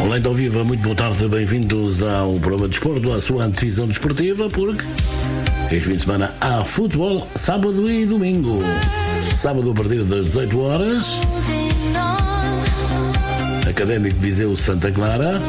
Olá, então viva, muito boa tarde, bem-vindos ao programa de desporto, à sua antevisão desportiva, porque este fim de semana há futebol, sábado e domingo. Sábado a partir das 18 horas, Académico de Viseu Santa Clara,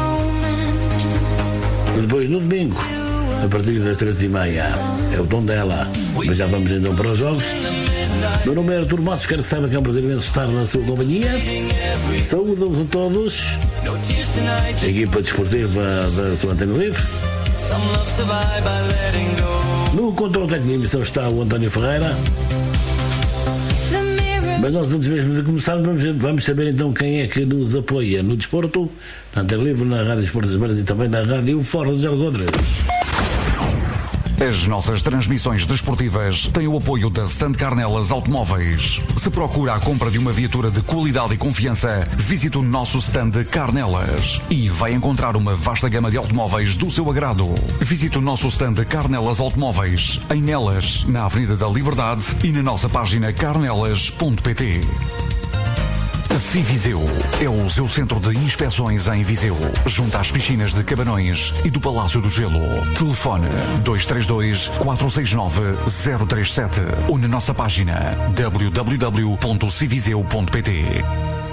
e depois no domingo, a partir das 13h30, é o Tondela. Mas já vamos então para os jogos. Meu nome é Artur Matos, quero que saiba que é um prazer imenso estar na sua companhia. Saúde-vos a todos. A equipa desportiva da sua Antena Livre. No controle técnico da emissão está o António Ferreira. Mas nós, antes mesmo de começar, vamos saber então quem é que nos apoia no desporto, na Antena Livre, na Rádio Esportes das Beiras e também na Rádio Fórum de Algodres. As nossas transmissões desportivas têm o apoio da Stand Carnelas Automóveis. Se procura a compra de uma viatura de qualidade e confiança, visite o nosso stand Carnelas e vai encontrar uma vasta gama de automóveis do seu agrado. Visite o nosso stand Carnelas Automóveis, em Nelas, na Avenida da Liberdade e na nossa página carnelas.pt. Civiseu é o seu centro de inspeções em Viseu, junto às piscinas de Cabanões e do Palácio do Gelo. Telefone 232-469-037 ou na nossa página www.civiseu.pt.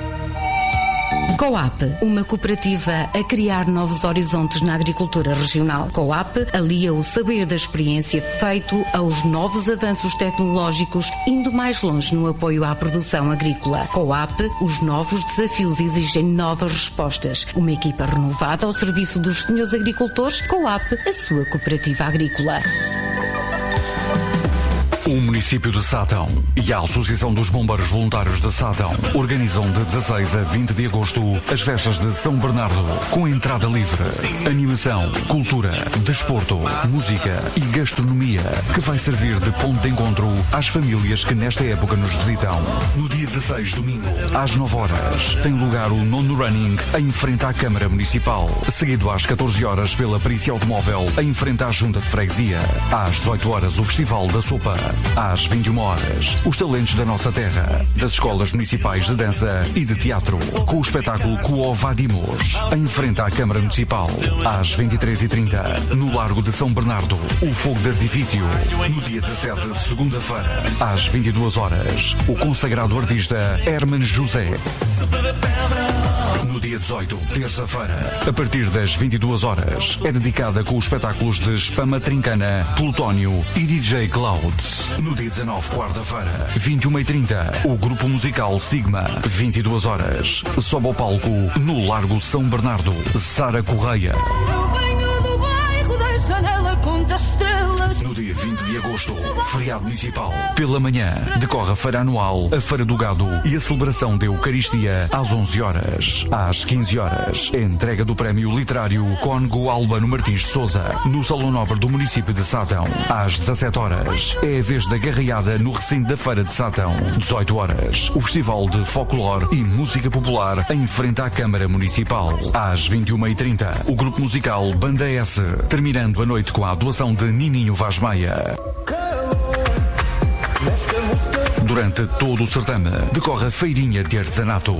Coap, uma cooperativa a criar novos horizontes na agricultura regional. Coap alia o saber da experiência feito aos novos avanços tecnológicos, indo mais longe no apoio à produção agrícola. Coap, os novos desafios exigem novas respostas. Uma equipa renovada ao serviço dos senhores agricultores. Coap, a sua cooperativa agrícola. O município de Sátão e a Associação dos Bombeiros Voluntários de Sátão organizam de 16 a 20 de agosto as festas de São Bernardo, com entrada livre, animação, cultura, desporto, música e gastronomia, que vai servir de ponto de encontro às famílias que nesta época nos visitam. No dia 16, domingo, às 9 horas, tem lugar o 9º running em frente à Câmara Municipal, seguido às 14 horas pela perícia automóvel em frente à Junta de Freguesia. Às 18 horas, o Festival da Sopa. Às 21 horas, os talentos da nossa terra, das escolas municipais de dança e de teatro, com o espetáculo Coovadimos, em frente à Câmara Municipal. Às 23h30, no Largo de São Bernardo, o fogo de artifício. No dia 17, segunda-feira, às 22 horas, o consagrado artista Herman José. No dia 18, terça-feira, a partir das 22 horas, é dedicada com os espetáculos de Spama Trincana, Plutónio e DJ Cloud. No dia 19, quarta-feira, 21h30, o grupo musical Sigma. 22 horas, sobe ao palco, no Largo São Bernardo, Sara Correia. Eu venho do bairro da janela, conta estrelas. No dia 20 de agosto, feriado municipal, pela manhã, decorre a feira anual, a Feira do Gado e a celebração da Eucaristia às 11 horas. Às 15 horas, a entrega do prémio literário Cónigo Albano Martins de Souza, no Salão Nobre do município de Sátão. Às 17 horas, é a vez da garreada no recinto da Feira de Sátão. 18 horas, o Festival de Folclore e Música Popular em frente à Câmara Municipal. Às 21h30, o grupo musical Banda S, terminando a noite com a atuação de Nininho Vaz Maia. Durante todo o certame, decorre a feirinha de artesanato.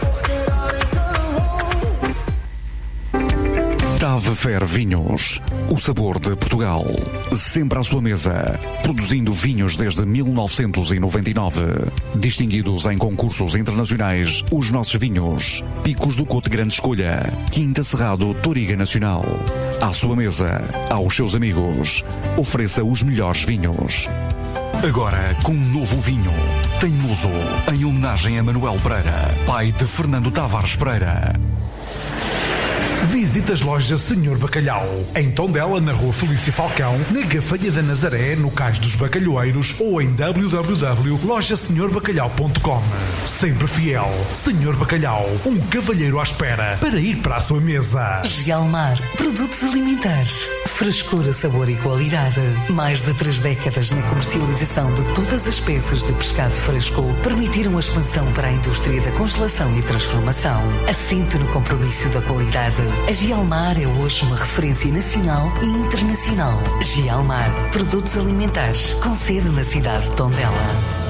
Tave Fer Vinhos, o sabor de Portugal, sempre à sua mesa, produzindo vinhos desde 1999, distinguidos em concursos internacionais, os nossos vinhos, Picos do Cote Grande Escolha, Quinta Cerrado Toriga Nacional. À sua mesa, aos seus amigos, ofereça os melhores vinhos. Agora com um novo vinho, Teimoso, em homenagem a Manuel Pereira, pai de Fernando Tavares Pereira. Visite as lojas Senhor Bacalhau, em Tondela, na Rua Felício Falcão, na Gafanha da Nazaré, no Cais dos Bacalhoeiros ou em www.lojasenhorbacalhau.com. Sempre fiel, Senhor Bacalhau, um cavalheiro à espera para ir para a sua mesa. Gialmar, produtos alimentares, frescura, sabor e qualidade. Mais de 3 décadas na comercialização de todas as peças de pescado fresco permitiram a expansão para a indústria da congelação e transformação. Assente no compromisso da qualidade. A Gialmar é hoje uma referência nacional e internacional. Gialmar, produtos alimentares, com sede na cidade de Tondela.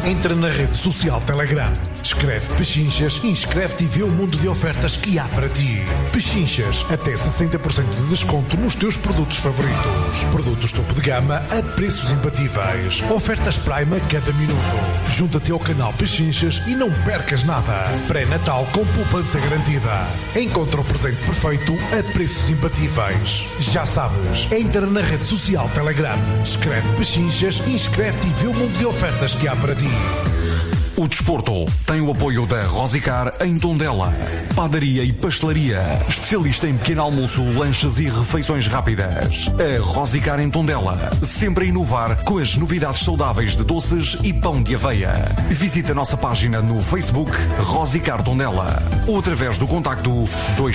Entra na rede social Telegram, escreve Pechinchas e inscreve-te e vê o mundo de ofertas que há para ti. Pechinchas, até 60% de desconto nos teus produtos favoritos. Produtos topo de gama a preços imbatíveis. Ofertas Prime a cada minuto. Junta-te ao canal Pechinchas e não percas nada. Pré-natal com poupança garantida. Encontra o presente perfeito a preços imbatíveis. Já sabes, entra na rede social Telegram, escreve Pechinchas e inscreve-te e vê o mundo de ofertas que há para ti. O desporto tem o apoio da Rosicar em Tondela. Padaria e pastelaria. Especialista em pequeno almoço, lanches e refeições rápidas. A Rosicar em Tondela. Sempre a inovar com as novidades saudáveis de doces e pão de aveia. Visite a nossa página no Facebook Rosicar Tondela ou através do contacto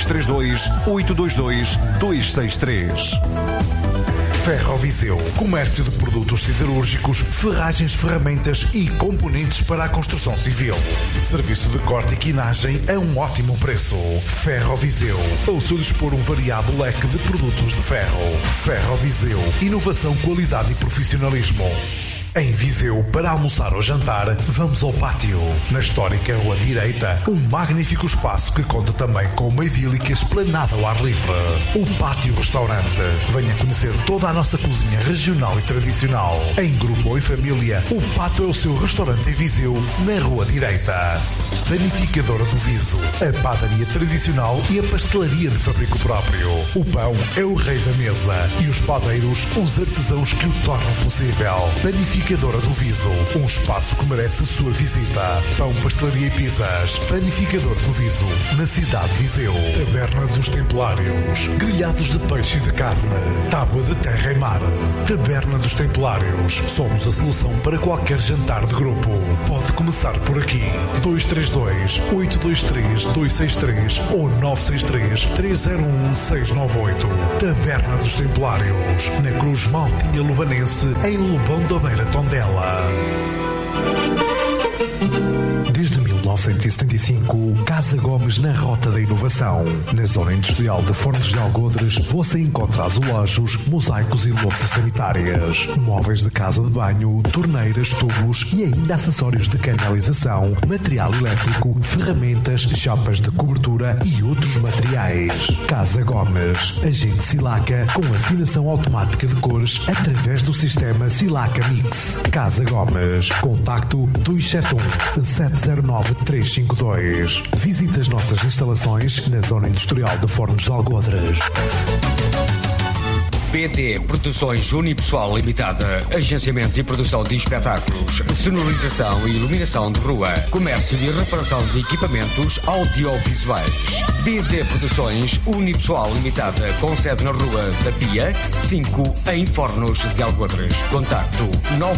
232-822-263. Ferroviseu, comércio de produtos siderúrgicos, ferragens, ferramentas e componentes para a construção civil. Serviço de corte e quinagem a um ótimo preço. Ferroviseu, ao seu dispor um variado leque de produtos de ferro. Ferroviseu, inovação, qualidade e profissionalismo. Em Viseu, para almoçar ou jantar, vamos ao Pátio. Na histórica Rua Direita, um magnífico espaço que conta também com uma idílica esplanada ao ar livre. O Pátio Restaurante. Venha conhecer toda a nossa cozinha regional e tradicional. Em grupo ou em família, o Pátio é o seu restaurante em Viseu, na Rua Direita. Panificadora do Viso, a padaria tradicional e a pastelaria de fabrico próprio. O pão é o rei da mesa e os padeiros, os artesãos que o tornam possível. Panificadora do Viso, um espaço que merece a sua visita. Pão, pastelaria e pizzas. Panificador do Viso, na cidade de Viseu. Taberna dos Templários, grelhados de peixe e de carne, tábua de terra e mar. Taberna dos Templários, somos a solução para qualquer jantar de grupo. Pode começar por aqui. 232-823-263 ou 963-301-698. Taberna dos Templários, na Cruz Maltinha Lubanense, em Lobão da Beira, Tondela. Desde 1975, Casa Gomes na Rota da Inovação. Na zona industrial de Fornos de Algodres, você encontra azulejos, mosaicos e louças sanitárias, móveis de casa de banho, torneiras, tubos e ainda acessórios de canalização, material elétrico, ferramentas, chapas de cobertura e outros materiais. Casa Gomes, agente Silaca com afinação automática de cores através do sistema Silaca Mix. Casa Gomes, contacto 271-709-352. Visite as nossas instalações na zona industrial de Fornos de Algodres. BD Produções Unipessoal Limitada, agenciamento e produção de espetáculos, sonorização e iluminação de rua, comércio e reparação de equipamentos audiovisuais. BD Produções Unipessoal Limitada, com sede na Rua da Pia, 5, em Fornos de Algodres. Contacto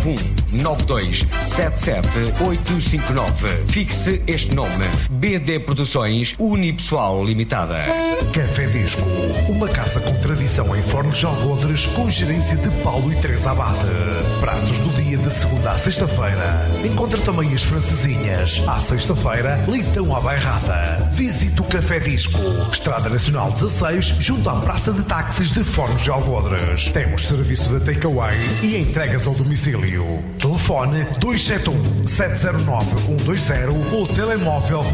9192778859. Fixe este nome: BD Produções Unipessoal Limitada. Café Disco, uma casa com tradição em Fornos de Algodres, com gerência de Paulo e Teresa Abade. Pratos do dia de segunda à sexta-feira. Encontra também as francesinhas. À sexta-feira, leitão à bairrada. Visite o Café Disco, Estrada Nacional 16, junto à Praça de Táxis de Fornos de Algodres. Temos serviço de takeaway e entregas ao domicílio. Telefone 271-709-120 ou telemóvel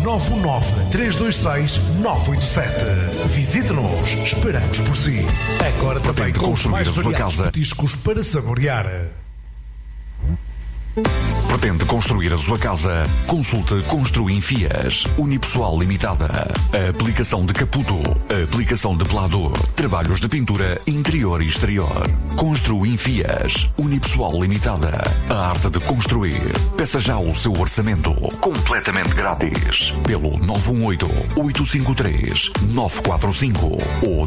919-326-987. Visite-nos, esperamos por si. Agora também com os mais variados petiscos para saborear. Pretende construir a sua casa? Consulte Construim Fias, Unipessoal Limitada. A aplicação de caputo, a aplicação de pelador, trabalhos de pintura interior e exterior. Construim Fias, Unipessoal Limitada. A arte de construir. Peça já o seu orçamento, completamente grátis, pelo 918-853-945 ou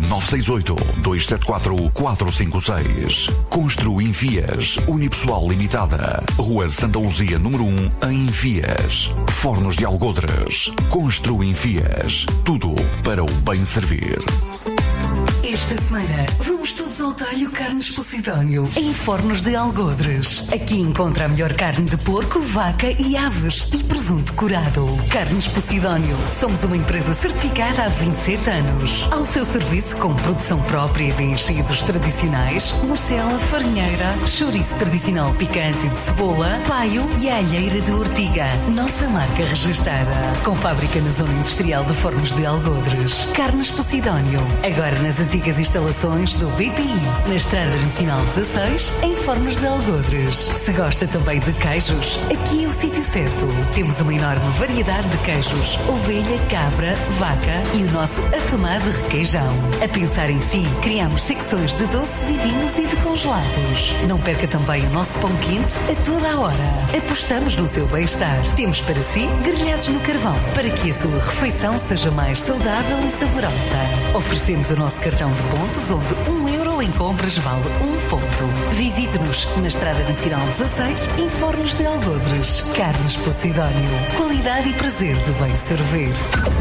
968-274-456. Construim Fias, Unipessoal Limitada. Rua Santa Luzia, número 1, em Fias. Fornos de Algodres. Construim Fias. Tudo para o bem servir. Esta semana vamos todos ao talho Carnes Posidónio, em Fornos de Algodres. Aqui encontra a melhor carne de porco, vaca e aves e presunto curado. Carnes Posidónio. Somos uma empresa certificada há 27 anos. Ao seu serviço com produção própria de enchidos tradicionais, morcela, farinheira, chouriço tradicional picante de cebola, paio e alheira de ortiga. Nossa marca registada. Com fábrica na zona industrial de Fornos de Algodres. Carnes Posidónio. Agora nas antigas instalações do BPI, na Estrada Nacional 16, em Fornos de Algodres. Se gosta também de queijos, aqui é o sítio certo. Temos uma enorme variedade de queijos, ovelha, cabra, vaca e o nosso afamado requeijão. A pensar em si, criamos secções de doces e vinhos e de congelados. Não perca também o nosso pão quente a toda a hora. Apostamos no seu bem-estar. Temos para si grelhados no carvão, para que a sua refeição seja mais saudável e saborosa. Oferecemos o nosso cartão de pontos, onde €1 em compras vale 1 ponto. Visite-nos na Estrada Nacional 16, em Fornos de Algodres. Carnes Posidónio. Qualidade e prazer de bem servir.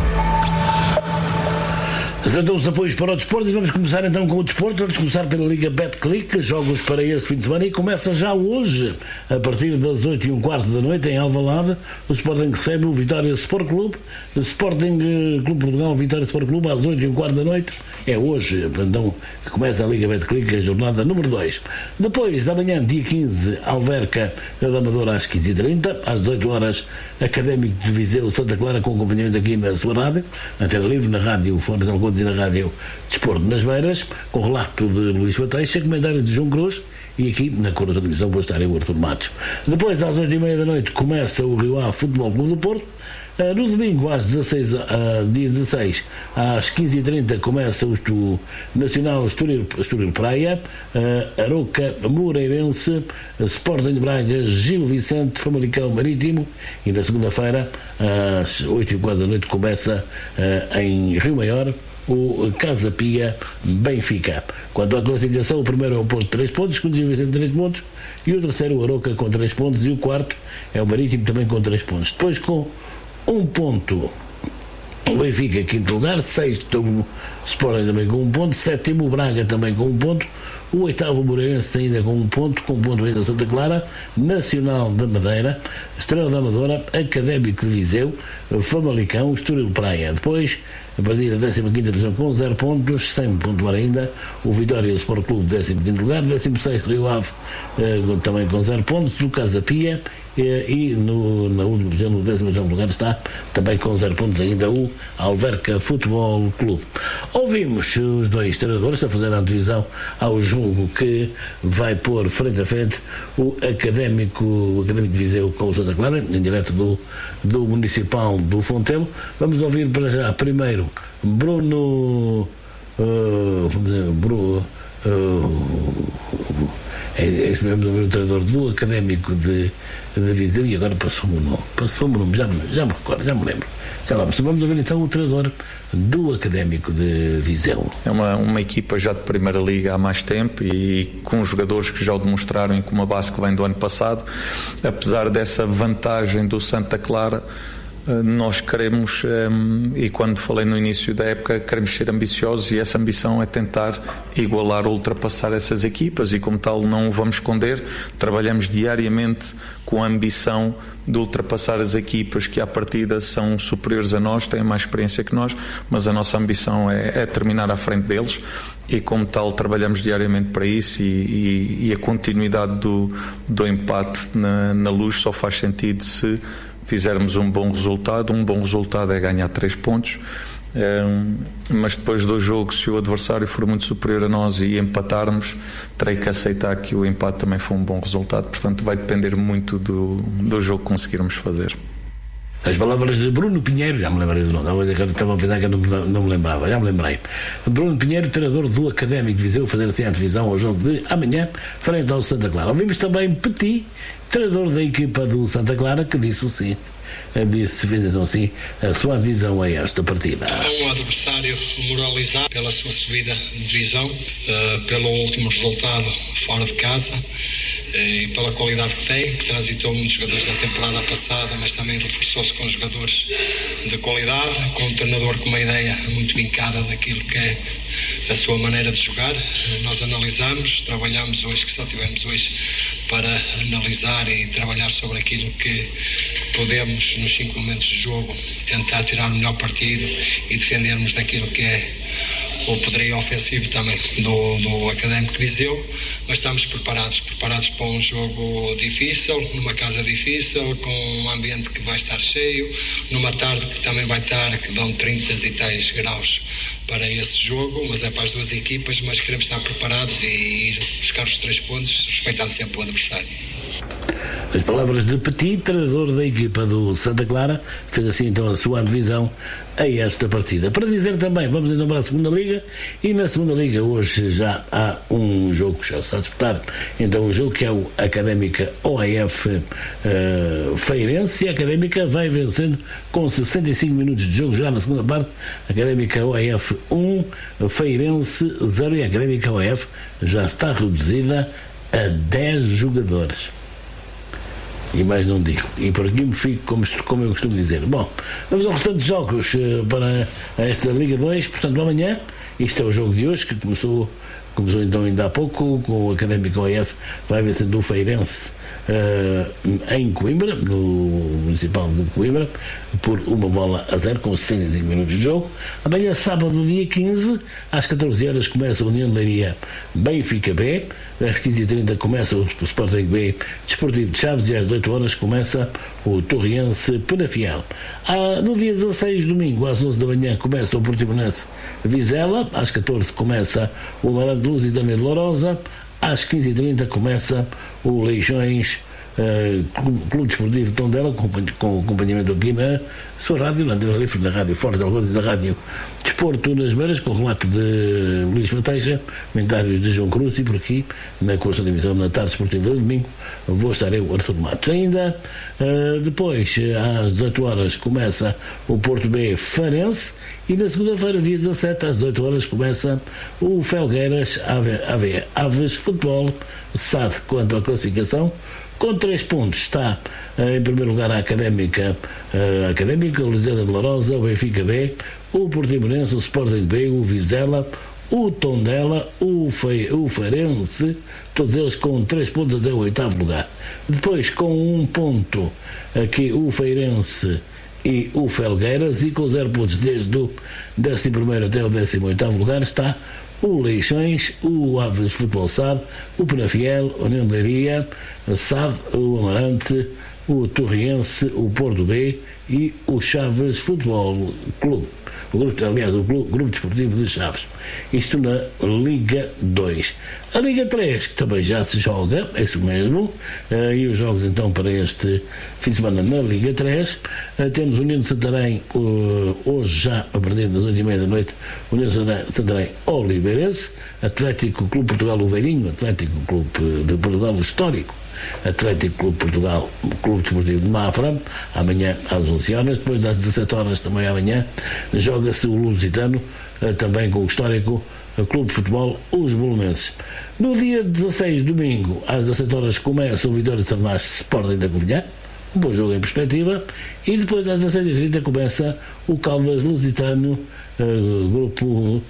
Então os apoios para o desporto e vamos começar então com o desporto. Vamos começar pela Liga Betclic, jogos para esse fim de semana, e começa já hoje, a partir das 8h15 da noite, em Alvalade. O Sporting recebe o Vitória Sport Clube, o Sporting Clube Portugal, Vitória Sport Clube, às 8h15 da noite. É hoje, então, que começa a Liga Betclic, a jornada número 2. Depois, amanhã, dia 15, Alverca da Amadora, às 15h30, às 18 horas, Académico de Viseu, Santa Clara, com acompanhamento aqui na sua rádio, antena livre, na rádio Fontes Alcondes e na rádio Desporto nas Beiras, com relato de Luís Fateixa, comentário de João Cruz, e aqui na cor da televisão vou estar eu, Artur Matos. Depois, às 8h30 da noite, começa o Rio Ave Futebol Clube do Porto. No domingo, dia 16, às 15h30, começa o Nacional Estoril Praia, Aroca Moreirense, Sporting de Braga, Gil Vicente, Famalicão Marítimo, e na segunda-feira, às 8h15 da noite, começa em Rio Maior o Casa Pia Benfica. Quanto à classificação, o primeiro é o Porto 3 pontos, com o Gil Vicente 3 pontos, e o terceiro o Aroca com 3 pontos, e o quarto é o Marítimo também com 3 pontos. Depois, com 1 ponto, o Benfica, quinto lugar. Sexto, o Sporting também com 1 ponto. Sétimo, o Braga também com 1 ponto. O oitavo, o Moreirense, ainda com 1 ponto, com 1 ponto ainda Santa Clara, Nacional da Madeira, Estrela da Amadora, Académico de Viseu, Famalicão, Estoril Praia. Depois, a partir da 15ª divisão com 0 pontos, sem pontuar ainda, o Vitória Sport Clube, 15º lugar, 16º Rio Ave, também com 0 pontos, o Casa Pia, e na última divisão, no 18º lugar, está também com 0 pontos ainda o Alverca Futebol Clube. Ouvimos os dois treinadores a fazer a divisão ao jogo que vai pôr frente a frente o Académico de Viseu com o Santa Clara, em direto do Municipal do Fontelo. Vamos ouvir para já primeiro Bruno vamos ouvir o treinador do Académico de Viseu, e agora passou-me o nome, já me recordo, já me lembro. Vamos ouvir então o treinador do Académico de Viseu. É uma equipa já de Primeira Liga há mais tempo e com jogadores que já o demonstraram e com uma base que vem do ano passado. Apesar dessa vantagem do Santa Clara, nós queremos, e quando falei no início da época, queremos ser ambiciosos, e essa ambição é tentar igualar ou ultrapassar essas equipas, e como tal não o vamos esconder, trabalhamos diariamente com a ambição de ultrapassar as equipas que à partida são superiores a nós, têm mais experiência que nós, mas a nossa ambição é terminar à frente deles, e como tal trabalhamos diariamente para isso, e a continuidade do empate na Luz só faz sentido se fizermos um bom resultado. Um bom resultado é ganhar 3 pontos, mas depois do jogo, se o adversário for muito superior a nós e empatarmos, terei que aceitar que o empate também foi um bom resultado. Portanto, vai depender muito do jogo que conseguirmos fazer. As palavras de Bruno Pinheiro, já me lembrei do nome, estava a pensar que eu não me lembrava, já me lembrei. Bruno Pinheiro, treinador do Académico de Viseu, fazer assim a divisão ao jogo de amanhã, frente ao Santa Clara. Ouvimos também Petit, treinador da equipa do Santa Clara, que disse o seguinte, fez então assim a sua divisão a esta partida. É um adversário moralizado pela sua subida de divisão, pelo último resultado fora de casa, e pela qualidade que tem, que transitou muitos jogadores da temporada passada, mas também reforçou-se com jogadores de qualidade, com um treinador com uma ideia muito vincada daquilo que é a sua maneira de jogar. Nós analisamos, trabalhamos hoje, que só tivemos hoje para analisar e trabalhar sobre aquilo que podemos, nos 5 momentos de jogo, tentar tirar o melhor partido e defendermos daquilo que é o poderio ofensivo também do Académico Viseu, mas estamos preparados para um jogo difícil, numa casa difícil, com um ambiente que vai estar cheio, numa tarde que também vai estar, que dão 30 e tais graus para esse jogo, mas é para as duas equipas, mas queremos estar preparados e ir buscar os 3 pontos, respeitando sempre o adversário. As palavras de Petit, treinador da equipa do Santa Clara, fez assim então a sua divisão a esta partida. Para dizer também, vamos então para a segunda Liga, e na segunda Liga hoje já há um jogo que já se está a disputar, então o jogo que é o Académica OAF Feirense, e a Académica vai vencendo com 65 minutos de jogo já na segunda parte, Académica OAF 1, Feirense 0, e a Académica OAF já está reduzida a 10 jogadores. E mais não digo. E por aqui me fico como eu costumo dizer. Bom, vamos ao restante de jogos para esta Liga 2. Portanto, amanhã, isto é o jogo de hoje, que começou então ainda há pouco, com o Académico OF, vai vencendo o Feirense em Coimbra, no Municipal de Coimbra, por 1-0, com 65 minutos de jogo. Amanhã, sábado, dia 15, às 14 horas, começa a União de Leiria Benfica B. Às 15h30 começa o Sporting B Desportivo de Chaves, e às 18 horas começa o Torriense Penafiel. No dia 16, domingo, às 11 da manhã, começa o Portimonense Vizela. Às 14 começa o Amarante Lusitano de Lourosa. Às 15h30 começa o Leixões Clube Desportivo de Tondela, com acompanhamento aqui na sua rádio, na Antena Livre, na Rádio Forte de Algoz e da Rádio Desporto nas Beiras, com o relato de Luís Fateixa, comentários de João Cruz, e por aqui, na cursa de emissão na tarde esportiva de domingo, vou estar eu, Artur Matos. Ainda depois, às 18 horas, começa o Porto B Farense, e na segunda-feira, dia 17, às 18 horas, começa o Felgueiras Aves Futebol SAD. Quanto à classificação, com 3 pontos está em primeiro lugar a Académica, o Lusitano de Lourosa, o Benfica B, o Portimonense, o Sporting B, o Vizela, o Tondela, o Feirense, todos eles com 3 pontos até o 8º lugar. Depois, com 1 ponto, aqui o Feirense e o Felgueiras, e com 0 pontos desde o 11º até o 18º lugar está o Leixões, o Aves Futebol SAD, o Penafiel, a União de Leiria SAD, o Amarante, o Torriense, o Porto B e o Chaves Futebol Clube. O Grupo Desportivo de Chaves. Isto na Liga 2. A Liga 3, que também já se joga, é isso mesmo, e os jogos então para este fim de semana na Liga 3. Temos União de Santarém, hoje já a partir das 8h30 da noite, União de Santarém Oliveirense, Atlético Clube Portugal Ovelhinho, Atlético Clube de Portugal Histórico, Atlético Clube Portugal, Clube Desportivo de Mafra, amanhã às 11 horas. Depois às 17 horas também amanhã joga-se o Lusitano, também com o Histórico Clube de Futebol Os Bolonenses. No dia 16, domingo, às 17 horas começa o Vitória de Sarnás Sporting da Covilhã, um bom jogo em perspectiva, e depois às 16h30 começa o Caldas Lusitano, Grupo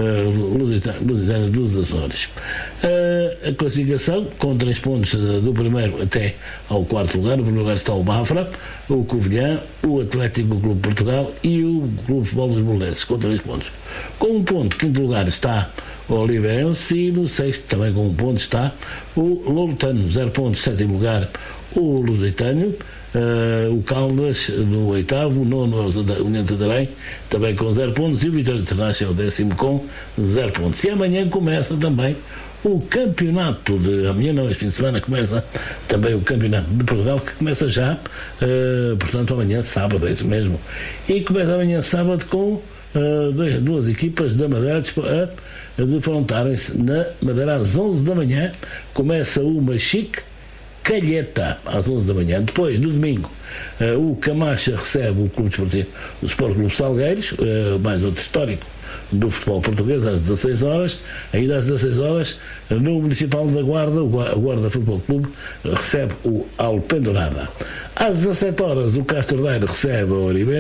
Lusitano dos Açores. A classificação, com 3 pontos do primeiro até ao 4º lugar. No primeiro lugar está o Mafra, o Covilhã, o Atlético Clube Portugal e o Clube de Futebol dos Bolonenses, com 3 pontos. Com 1 ponto, 5º lugar está o Oliveirense, e no 6º, também com 1 ponto, está o Loutano. 0 pontos, 7º lugar o Lusitano, o Caldas no 8º, o 9º a União de Santarém, também com 0 pontos, e o Vitória de Sarnás é o 10º com 0 pontos. E amanhã começa também o campeonato amanhã não, este fim de semana começa também o campeonato de Portugal, que começa já, portanto amanhã sábado, é isso mesmo, e começa amanhã sábado com duas equipas da Madeira a defrontarem-se na Madeira às 11 da manhã. Começa o Machique Calheta, às 11 da manhã. Depois, no domingo, o Camacha recebe o Clube Desportivo, o Sport Clube Salgueiros, mais outro histórico do futebol português, às 16 horas. Ainda às 16 horas, no Municipal da Guarda, o Guarda Futebol Clube recebe o Alpendurada. Às 17 horas, o Castordeiro recebe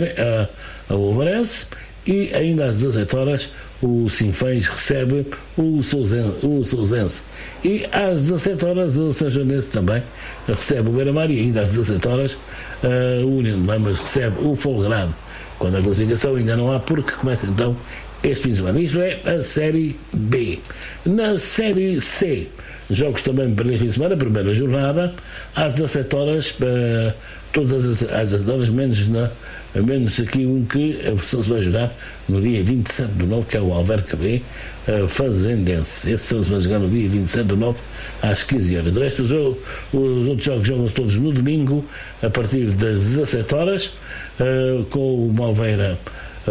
a Ovarense. E ainda às 17 horas, o Sinfãs recebe o Sousense. E às 17 horas, o São Joanense também recebe o Beira-Mar. E ainda às 17 horas, o União de Mamas recebe o Folgrado. Quando a classificação ainda não há, porque começa então este fim de semana. Isto é a Série B. Na Série C, jogos também para este fim de semana, primeira jornada, às 17 horas, todas as 17 horas, menos aqui um que só se vai jogar no dia 27 de 9, que é o Alverca B Fazendense. Esse só se vai jogar no dia 27 de 9, às 15 horas. O resto, os outros jogos jogam-se todos no domingo, a partir das 17 horas, com o Malveira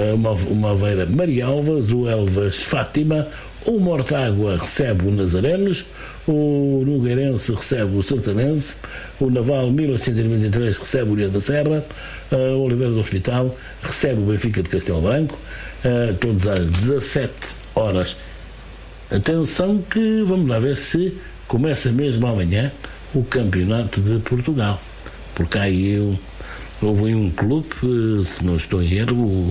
Marialvas, o Elvas Fátima, o Mortágua recebe o Nazarenos, o Nogueirense recebe o Sertanense, o Naval 1893 recebe o União da Serra, o Oliveira do Hospital recebe o Benfica de Castelo Branco, todos às 17 horas. Atenção que vamos lá ver se começa mesmo amanhã o Campeonato de Portugal, porque aí houve um clube, se não estou em erro,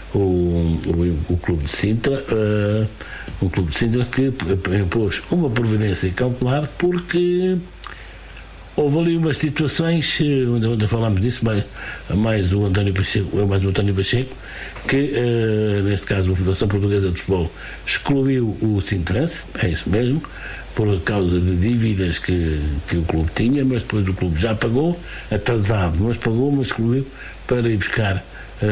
o Clube de Sintra, um Clube de Sintra que impôs uma providência cautelar, porque houve ali umas situações, onde falámos disso, mais o António Pacheco, que neste caso a Federação Portuguesa de Futebol excluiu o Sintrense, é isso mesmo, por causa de dívidas que o clube tinha, mas depois o clube já pagou, atrasado, mas excluiu para ir buscar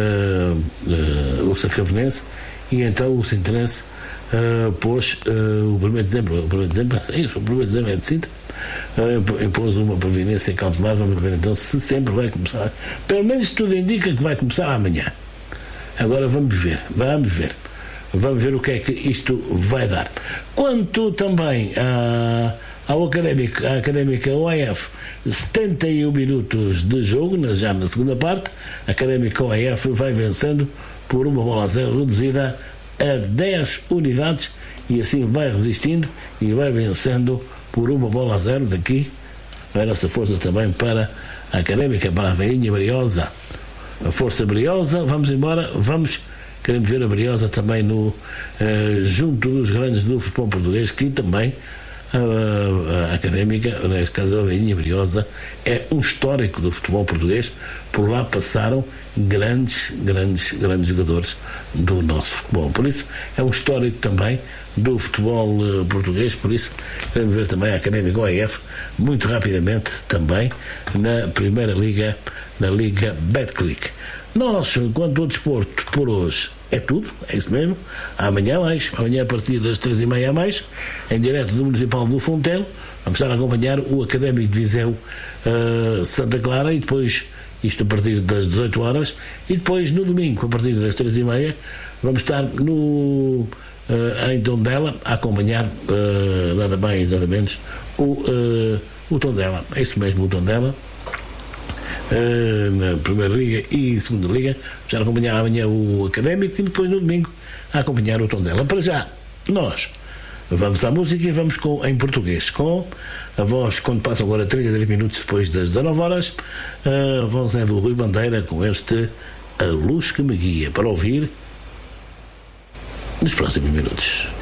o Sacavonense, e então o Sintrense pôs o 1º de dezembro é de Sintra, impôs uma providência cautelar. Vamos ver então se sempre vai começar, pelo menos tudo indica que vai começar amanhã. Agora vamos ver o que é que isto vai dar. Quanto também à Académica OAF, 71 minutos de jogo, já na segunda parte, a Académica OAF vai vencendo por 1-0, reduzida a 10 unidades, e assim vai resistindo e vai vencendo por 1-0. Daqui vai a nossa força também para a Académica, para a Veinha Briosa, a Força Briosa. Vamos embora, queremos ver a Briosa também junto dos grandes do futebol português, que também a Académica, neste caso a Veinha Briosa, é um histórico do futebol português. Por lá passaram grandes jogadores do nosso futebol, por isso é um histórico também do futebol português. Por isso queremos ver também a Académica OAF muito rapidamente também na Primeira Liga, na Liga Betclic. Nós, quanto ao desporto, por hoje é tudo, é isso mesmo. Amanhã a partir das 3h30 a mais, em direto do Municipal do Fontelo, vamos estar a acompanhar o Académico de Viseu Santa Clara, e depois isto a partir das 18 horas, e depois no domingo a partir das 3h30 vamos estar em Tondela a acompanhar nada mais nada menos o Tondela, é isso mesmo, o Tondela, na Primeira Liga e Segunda Liga. Vamos a acompanhar amanhã o Académico, e depois no domingo a acompanhar o Tondela. Para já, nós vamos à música e vamos em português, com a voz, quando passam agora 33 minutos depois das 19 horas, a voz é do Rui Bandeira, com este A Luz que Me Guia, para ouvir nos próximos minutos.